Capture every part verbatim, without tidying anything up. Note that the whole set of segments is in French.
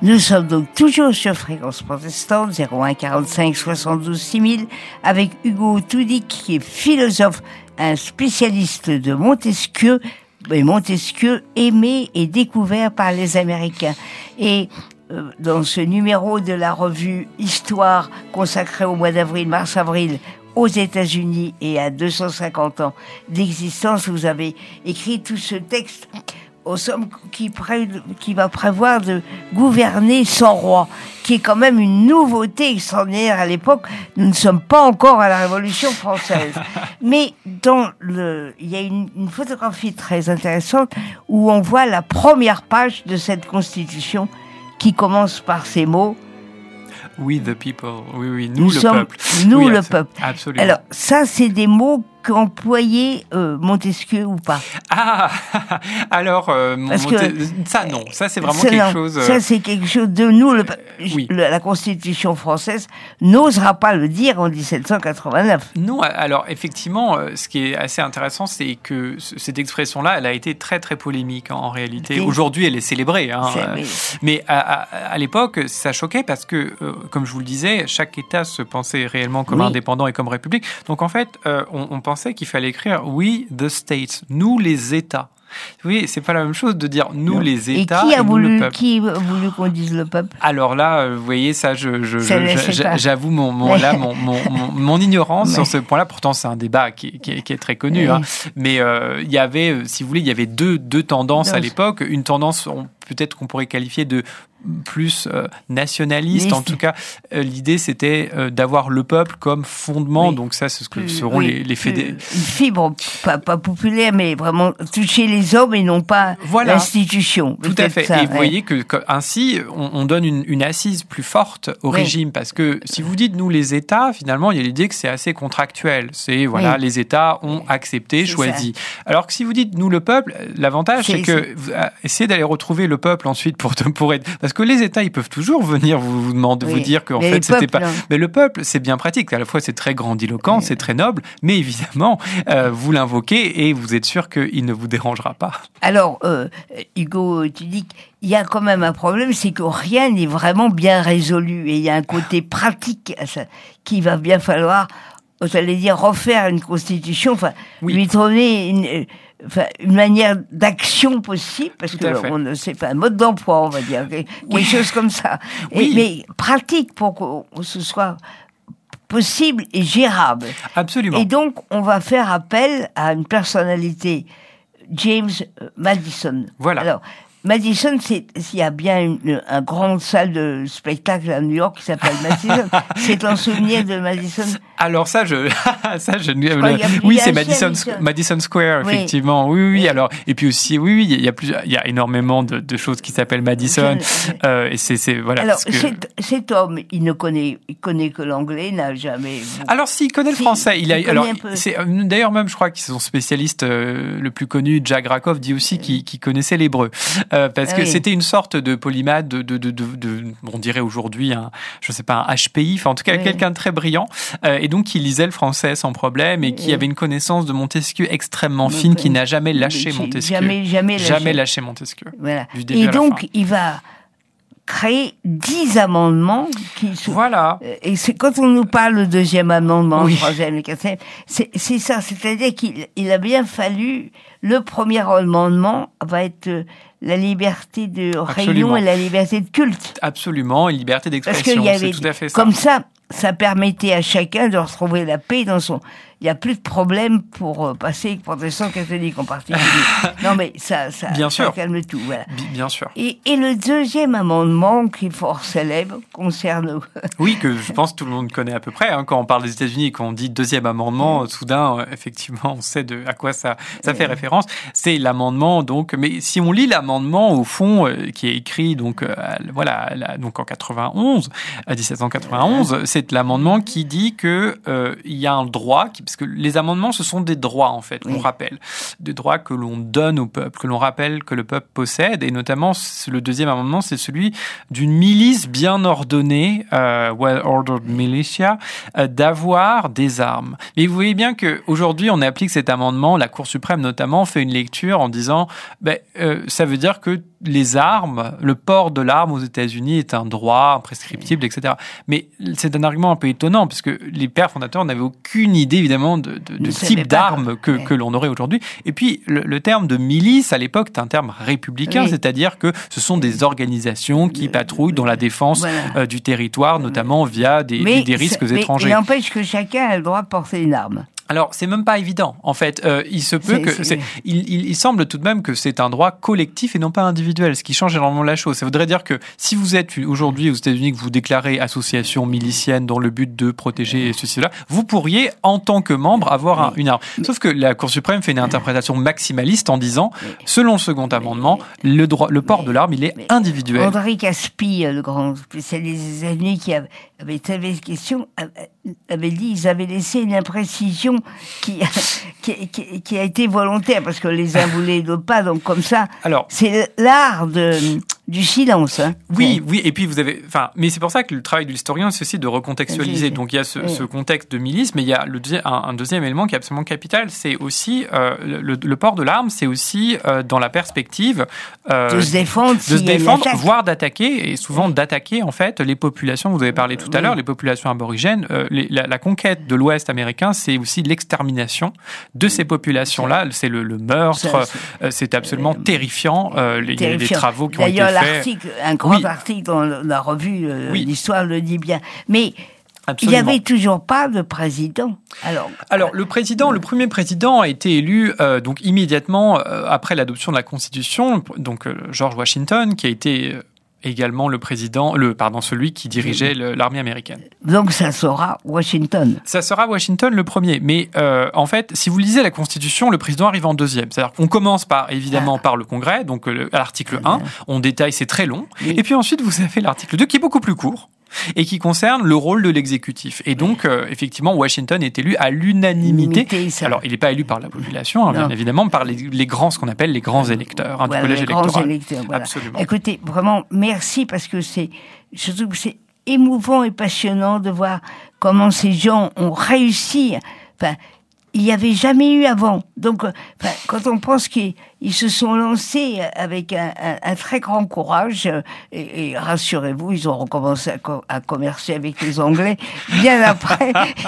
Nous sommes donc toujours sur Fréquence Protestante, zéro un quarante-cinq soixante-douze six mille, avec Hugo Toudic, qui est philosophe, un spécialiste de Montesquieu, et Montesquieu aimé et découvert par les Américains. Et euh, dans ce numéro de la revue Histoire, consacré au mois d'avril, mars-avril, aux États-Unis et à deux cent cinquante ans d'existence, vous avez écrit tout ce texte au somme qui, pré... qui va prévoir de gouverner sans roi, qui est quand même une nouveauté extraordinaire à l'époque. Nous ne sommes pas encore à la Révolution française. Mais dans le, il y a une, une photographie très intéressante où on voit la première page de cette Constitution qui commence par ces mots. We the people, oui, oui, nous, nous le sommes, peuple. Nous oui, le absol- peuple. Absolument. Alors, ça, c'est des mots qu'employait euh, Montesquieu ou pas? Ah, alors, euh, Parce Monte- que, ça non, ça c'est vraiment ça, quelque non, chose... Euh... Ça c'est quelque chose de nous, le, oui. le, la Constitution française n'osera pas le dire en dix-sept cent quatre-vingt-neuf. Non, alors effectivement, ce qui est assez intéressant, c'est que cette expression-là, elle a été très très polémique en réalité. Okay. Aujourd'hui, elle est célébrée, hein, c'est, oui. mais à, à, à l'époque, ça choquait parce que, euh, comme je vous le disais, chaque État se pensait réellement comme oui. indépendant et comme république. Donc en fait, euh, on, on pensait qu'il fallait écrire « We the states », nous les États. Oui, c'est pas la même chose de dire nous non. les États et, qui a et voulu, nous le peuple. Qui a voulu qu'on dise le peuple? Alors là, vous voyez, ça, je, je, ça je, je j'avoue mon, mon, là, mon, mon, mon, mon ignorance mais... sur ce point-là. Pourtant, c'est un débat qui, qui, qui est très connu. Mais, hein. mais euh, il y avait, si vous voulez, il y avait deux, deux tendances non, à l'époque. Une tendance, on, peut-être qu'on pourrait qualifier de plus euh, nationaliste. Mais en tout cas, euh, l'idée, c'était euh, d'avoir le peuple comme fondement. Oui. Donc ça, c'est ce que plus, seront oui, les, les fédérés. Une fibre, pas, pas populaire, mais vraiment toucher les hommes et non pas voilà. l'institution. Tout à fait. Ça, et ouais. vous voyez que, que ainsi, on, on donne une, une assise plus forte au oui. régime. Parce que si vous dites nous les États, finalement, il y a l'idée que c'est assez contractuel. C'est, voilà, oui. les États ont accepté, c'est choisi. Ça. Alors que si vous dites nous le peuple, l'avantage, c'est, c'est que vous essayez d'aller retrouver le peuple ensuite pour, pour être... Parce que les États, ils peuvent toujours venir vous, vous demander, oui. vous dire qu'en fait, c'était pas... Non. Mais le peuple, c'est bien pratique. À la fois, c'est très grandiloquent, oui. c'est très noble, mais évidemment, euh, vous l'invoquez et vous êtes sûr qu'il ne vous dérangera pas. Alors, euh, Hugo, tu dis qu'il y a quand même un problème, c'est que rien n'est vraiment bien résolu. Et il y a un côté pratique à ça, qu'il va bien falloir, j'allais dire, refaire une constitution, enfin, oui. lui trouver une... Enfin, une manière d'action possible, parce que on, c'est pas un mode d'emploi, on va dire, quelque oui. chose comme ça. Oui. Et, mais pratique pour que ce soit possible et gérable. Absolument. Et donc, on va faire appel à une personnalité, James Madison. Voilà. Alors, Madison, c'est, il y a bien une, un grande salle de spectacle à New York qui s'appelle Madison. C'est un souvenir de Madison? Alors ça, je, ça, je, je oui, c'est Madison, Madison. Madison Square, effectivement. Oui, oui, oui. Alors, et puis aussi, oui, oui, il y a plus, il y a énormément de, de choses qui s'appellent Madison. Je... Euh, et c'est, c'est, voilà. Alors, parce que... cet, cet homme, il ne connaît, il connaît que l'anglais, n'a jamais. Alors, s'il connaît le si, français, il a, il alors, c'est, d'ailleurs, même, je crois que son spécialiste euh, le plus connu, Jack Rakoff, dit aussi qu'il, qu'il connaissait l'hébreu. Euh, parce ah que oui. c'était une sorte de polymathe, de, de, de, de, de on dirait aujourd'hui un, je sais pas, un H P I, enfin en tout cas oui. quelqu'un de très brillant, euh, et donc qui lisait le français sans problème et qui oui. avait une connaissance de Montesquieu extrêmement oui. fine, qui n'a jamais lâché J'ai, Montesquieu, jamais, jamais, lâché. jamais lâché Montesquieu. Voilà. Du début et à donc la fin. Il va créer dix amendements qui se... Voilà. Et c'est quand on nous parle le deuxième amendement, oui. le troisième, le quatrième, c'est, c'est ça, c'est-à-dire qu'il il a bien fallu, le premier amendement va être la liberté de réunion et la liberté de culte. Absolument, et liberté d'expression, Parce qu'il y avait, c'est tout à fait ça. Comme ça, ça permettait à chacun de retrouver la paix dans son... Il n'y a plus de problème pour passer protestant catholique en particulier. Non, mais ça, ça, bien ça sûr. calme tout. Voilà. Bien sûr. Et, et le deuxième amendement, qui est fort célèbre, concerne... Oui, que je pense que tout le monde connaît à peu près. Hein, quand on parle des États-Unis et qu'on dit deuxième amendement, soudain, euh, effectivement, on sait de, à quoi ça, ça fait référence. C'est l'amendement, donc... Mais si on lit l'amendement, au fond, euh, qui est écrit donc, euh, voilà, là, donc en quatre-vingt-onze, à dix-sept cent quatre-vingt-onze, c'est l'amendement qui dit qu'il euh, y a un droit... Qui, parce que les amendements, ce sont des droits, en fait, qu'on oui. rappelle. Des droits que l'on donne au peuple, que l'on rappelle que le peuple possède. Et notamment, le deuxième amendement, c'est celui d'une milice bien ordonnée, euh, well-ordered militia, euh, d'avoir des armes. Et vous voyez bien qu'aujourd'hui, on applique cet amendement. La Cour suprême, notamment, fait une lecture en disant ben, euh, ça veut dire que les armes, le port de l'arme aux États-Unis est un droit imprescriptible, et cetera. Mais c'est un argument un peu étonnant, puisque les pères fondateurs n'avaient aucune idée, évidemment, de, de, de type d'armes que, ouais. que l'on aurait aujourd'hui. Et puis, le, le terme de milice, à l'époque, est un terme républicain, oui. c'est-à-dire que ce sont des organisations qui patrouillent dans la défense voilà. euh, du territoire, notamment via des, des, des risques mais étrangers. Mais il n'empêche que chacun a le droit de porter une arme. Alors, c'est même pas évident. En fait, euh, il se peut c'est, que c'est... C'est, il, il, il semble tout de même que c'est un droit collectif et non pas individuel, ce qui change énormément la chose. Ça voudrait dire que si vous êtes aujourd'hui aux États-Unis, que vous déclarez association milicienne dans le but de protéger ceci cela, vous pourriez en tant que membre avoir un, une arme. Sauf que la Cour suprême fait une interprétation maximaliste en disant, selon le second amendement, le droit, le port de l'arme, il est individuel. André Caspi, le grand spécialiste des États-Unis qui avait, avait cette question, avait dit ils avaient laissé une imprécision qui, qui, qui, qui a été volontaire, parce que les uns voulaient d'autres pas, donc comme ça, alors, c'est l'art de, du silence. Hein. Oui, oui, et puis vous avez... Enfin, mais c'est pour ça que le travail de l'historien, c'est aussi de recontextualiser. Donc il y a ce, oui. ce contexte de milice, mais il y a le deuxi- un, un deuxième élément qui est absolument capital, c'est aussi euh, le, le port de l'arme, c'est aussi euh, dans la perspective euh, de se défendre, de se défendre voire d'attaquer, et souvent d'attaquer en fait les populations, vous avez parlé tout à oui. l'heure, les populations aborigènes. Euh, les, la, la conquête de l'Ouest américain, c'est aussi l'extermination de ces populations-là. C'est le, le meurtre, ça, c'est, euh, c'est absolument euh, terrifiant, euh, les, terrifiant. les travaux qui D'ailleurs, ont été faits. L'article, un grand oui. article dans la revue, euh, oui. l'histoire le dit bien. Mais Absolument. il n'y avait toujours pas de président. Alors, Alors le président, le premier président a été élu euh, donc immédiatement euh, après l'adoption de la Constitution, donc euh, George Washington, qui a été euh, également le président, le pardon, celui qui dirigeait le, l'armée américaine. Donc ça sera Washington. Ça sera Washington le premier. Mais euh, en fait, si vous lisez la Constitution, le président arrive en deuxième. C'est-à-dire qu'on commence par évidemment ah. par le Congrès, donc le, à l'article un, on détaille, c'est très long. Oui. Et puis ensuite, vous avez l'article deux qui est beaucoup plus court et qui concerne le rôle de l'exécutif. Et donc, euh, effectivement, Washington est élu à l'unanimité. Limité, Alors, il n'est pas élu par la population, hein, bien évidemment, par les, les grands, ce qu'on appelle les grands électeurs hein, voilà, du collège les électoral. Grands électeurs, voilà. Absolument. Écoutez, vraiment, merci, parce que c'est, je trouve que c'est émouvant et passionnant de voir comment ces gens ont réussi. Enfin, il n'y avait jamais eu avant. Donc, enfin, quand on pense qu'ils ils se sont lancés avec un, un, un très grand courage, et, et rassurez-vous, ils ont recommencé à, co- à commercer avec les Anglais bien après.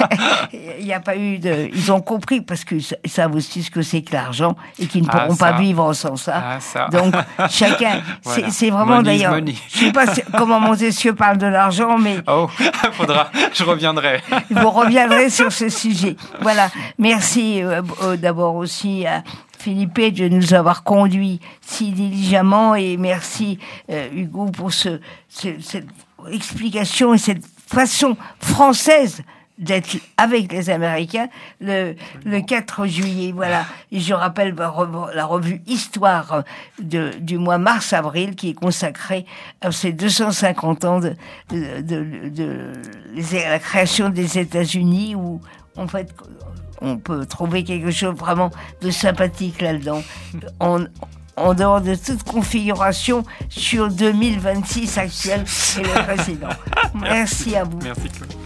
Il n'y a pas eu de... Ils ont compris, parce qu'ils savent aussi ce que c'est que l'argent, et qu'ils ne pourront ah, pas vivre sans ça. Ah, ça. Donc, chacun... Voilà. C'est, c'est vraiment, money d'ailleurs... Money. Je ne sais pas comment Montesquieu parle de l'argent, mais... Oh, faudra... Je reviendrai. Vous reviendrez sur ce sujet. Voilà. Merci euh, euh, d'abord aussi à Philippe de nous avoir conduits si diligemment, et merci euh, Hugo pour ce, ce, cette explication et cette façon française d'être avec les Américains le, le quatre juillet. Voilà. Et je rappelle la revue Histoire de, du mois mars-avril qui est consacrée à ces deux cent cinquante ans de, de, de, de, de la création des États-Unis, où en fait on peut trouver quelque chose vraiment de sympathique là-dedans. En, en dehors de toute configuration sur deux mille vingt-six actuelle et le précédent. Merci à vous. Merci Claude.